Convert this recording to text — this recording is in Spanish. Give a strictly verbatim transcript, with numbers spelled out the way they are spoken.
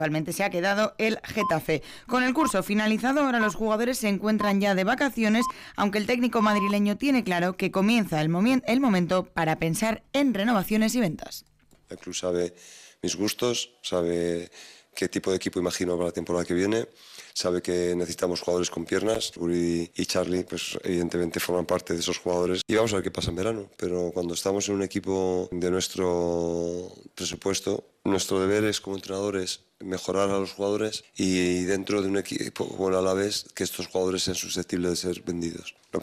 Actualmente se ha quedado el Getafe. Con el curso finalizado, ahora los jugadores se encuentran ya de vacaciones, aunque el técnico madrileño tiene claro que comienza el, momen- el momento para pensar en renovaciones y ventas. El club sabe mis gustos, sabe qué tipo de equipo imagino para la temporada que viene, sabe que necesitamos jugadores con piernas. Uri y Charlie, pues evidentemente forman parte de esos jugadores y vamos a ver qué pasa en verano. Pero cuando estamos en un equipo de nuestro presupuesto, nuestro deber es como entrenadores mejorar a los jugadores y dentro de un equipo bueno, a la vez que estos jugadores sean susceptibles de ser vendidos.